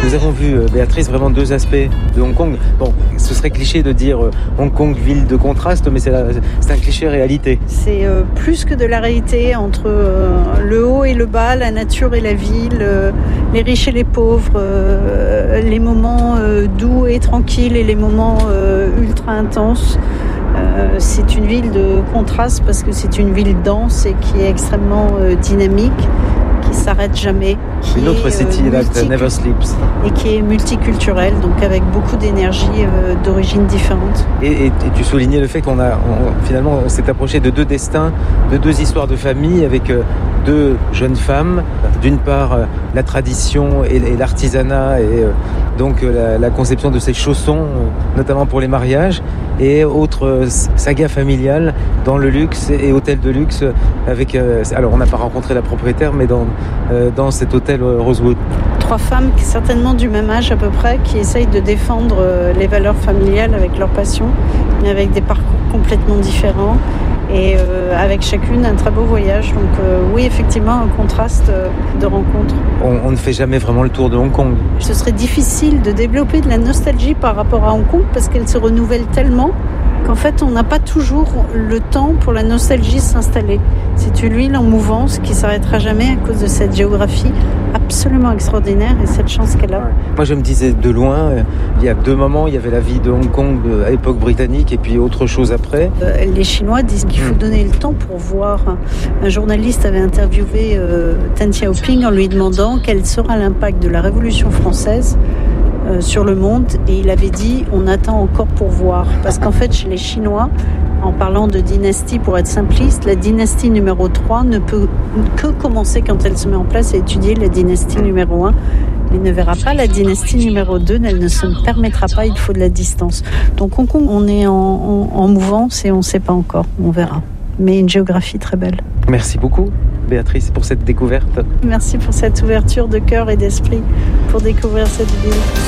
Nous avons vu, Béatrice, vraiment deux aspects de Hong Kong. Bon, ce serait cliché de dire Hong Kong, ville de contraste, mais c'est un cliché réalité. C'est plus que de la réalité entre le haut et le bas, la nature et la ville, les riches et les pauvres, les moments doux et tranquilles et les moments ultra intenses. C'est une ville de contraste parce que c'est une ville dense et qui est extrêmement dynamique, qui s'arrête jamais, qui une autre city that never sleeps, et qui est multiculturelle, donc avec beaucoup d'énergie d'origines différentes. Et tu soulignais le fait qu'on s'est approché de deux destins, de deux histoires de famille avec deux jeunes femmes. D'une part, la tradition et l'artisanat et donc la conception de ces chaussons, notamment pour les mariages, et autre saga familiale dans le luxe et hôtel de luxe avec. Alors on n'a pas rencontré la propriétaire, mais dans cet hôtel Rosewood. Trois femmes, certainement du même âge à peu près, qui essayent de défendre les valeurs familiales avec leur passion, mais avec des parcours complètement différents et avec chacune un très beau voyage. Donc oui, effectivement, un contraste de rencontres. On ne fait jamais vraiment le tour de Hong Kong. Ce serait difficile de développer de la nostalgie par rapport à Hong Kong parce qu'elle se renouvelle tellement qu'en fait, on n'a pas toujours le temps pour la nostalgie s'installer. C'est une ville en mouvance qui ne s'arrêtera jamais à cause de cette géographie absolument extraordinaire et cette chance qu'elle a. Moi, je me disais de loin, il y a deux moments, il y avait la vie de Hong Kong à l'époque britannique et puis autre chose après. Les Chinois disent qu'il faut donner le temps pour voir. Un journaliste avait interviewé Deng Xiaoping en lui demandant quel sera l'impact de la Révolution française sur le monde, et il avait dit on attend encore pour voir, parce qu'en fait chez les Chinois, en parlant de dynastie pour être simpliste, la dynastie numéro 3 ne peut que commencer quand elle se met en place à étudier la dynastie numéro 1. Elle ne verra pas la dynastie numéro 2, elle ne se permettra pas, il faut de la distance. Donc Hong Kong, on est en mouvance et on ne sait pas encore, on verra. Mais une géographie très belle. Merci beaucoup Béatrice pour cette découverte. Merci pour cette ouverture de cœur et d'esprit pour découvrir cette ville.